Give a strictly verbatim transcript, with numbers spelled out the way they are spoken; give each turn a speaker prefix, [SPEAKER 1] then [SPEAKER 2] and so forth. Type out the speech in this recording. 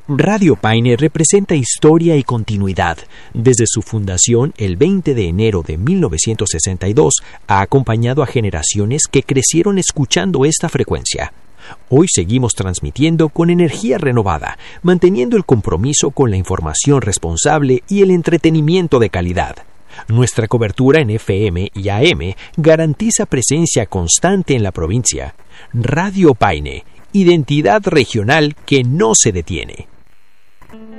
[SPEAKER 1] Radio Paine representa historia y continuidad. Desde su fundación el veinte de enero de mil novecientos sesenta y dos ha acompañado a generaciones que crecieron escuchando esta frecuencia. Hoy seguimos transmitiendo con energía renovada, manteniendo el compromiso con la información responsable y el entretenimiento de calidad. Nuestra cobertura en F M y A M garantiza presencia constante en la provincia. Radio Paine, identidad regional que no se detiene.